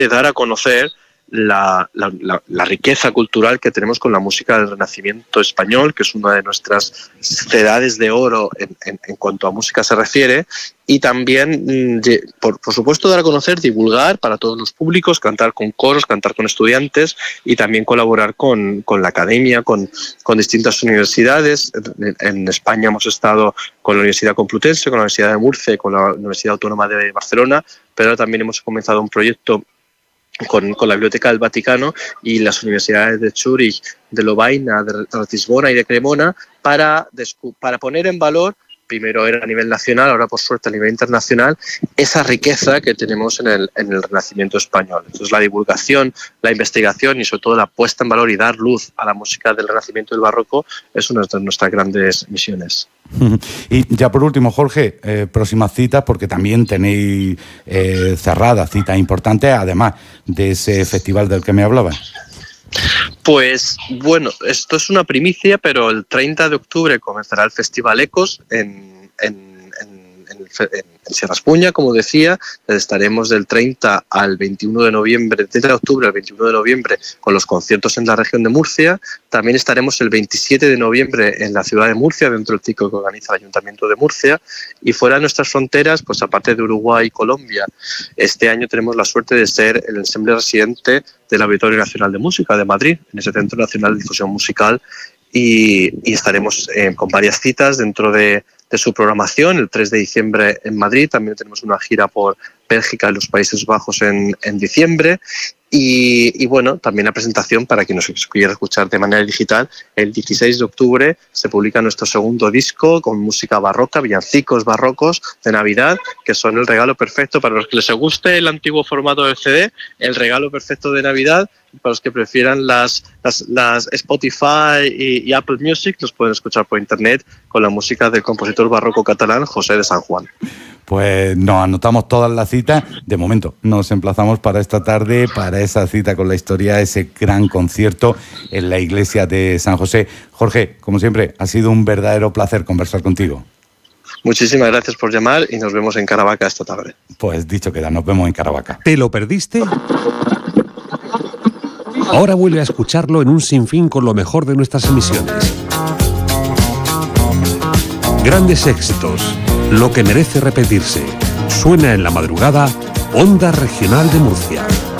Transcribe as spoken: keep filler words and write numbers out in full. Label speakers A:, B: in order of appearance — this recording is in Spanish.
A: dar a conocer La, la, la, la riqueza cultural que tenemos con la música del Renacimiento español, que es una de nuestras edades de oro en, en, en cuanto a música se refiere, y también, por, por supuesto, dar a conocer, divulgar para todos los públicos, cantar con coros, cantar con estudiantes y también colaborar con, con la academia, con, con distintas universidades. En, en España hemos estado con la Universidad Complutense, con la Universidad de Murcia y con la Universidad Autónoma de Barcelona, pero también hemos comenzado un proyecto Con, con la Biblioteca del Vaticano y las universidades de Zúrich, de Lovaina, de Ratisbona y de Cremona para, para poner en valor, primero era a nivel nacional, ahora por suerte a nivel internacional, esa riqueza que tenemos en el, en el Renacimiento español. Entonces la divulgación, la investigación y sobre todo la puesta en valor y dar luz a la música del Renacimiento y del Barroco es una de nuestras grandes misiones.
B: Y ya por último, Jorge, eh, próximas citas, porque también tenéis eh, cerrada cita importante, además de ese festival del que me hablabas.
A: Pues bueno, esto es una primicia, pero el treinta de octubre comenzará el Festival Ecos en, en, en, en, en Sierra Espuña, como decía. Estaremos del treinta al veintiuno de noviembre, del treinta de octubre al veintiuno de noviembre con los conciertos en la región de Murcia. También estaremos el veintisiete de noviembre en la ciudad de Murcia, dentro del ciclo que organiza el Ayuntamiento de Murcia. Y fuera de nuestras fronteras, pues aparte de Uruguay y Colombia, este año tenemos la suerte de ser el ensemble residente del Auditorio Nacional de Música de Madrid, en ese Centro Nacional de Difusión Musical, y, y estaremos eh, con varias citas dentro de, de su programación. El tres de diciembre en Madrid, también tenemos una gira por Bélgica y los Países Bajos en, en diciembre. Y, y bueno, también la presentación para quien nos quiera escuchar de manera digital. El dieciséis de octubre se publica nuestro segundo disco con música barroca, villancicos barrocos de Navidad, que son el regalo perfecto para los que les guste el antiguo formato de C D, el regalo perfecto de Navidad. Para los que prefieran las, las, las Spotify y, y Apple Music, los pueden escuchar por internet con la música del compositor barroco catalán José de San Juan.
B: Pues nos anotamos todas las citas. De momento nos emplazamos para esta tarde, para esa cita con la historia, ese gran concierto en la iglesia de San José. Jorge, como siempre, ha sido un verdadero placer conversar contigo.
A: Muchísimas gracias por llamar y nos vemos en Caravaca esta tarde.
B: Pues dicho queda, nos vemos en Caravaca.
C: ¿Te lo perdiste? Ahora vuelve a escucharlo en un sinfín con lo mejor de nuestras emisiones. Grandes éxitos, lo que merece repetirse. Suena en la madrugada, Onda Regional de Murcia.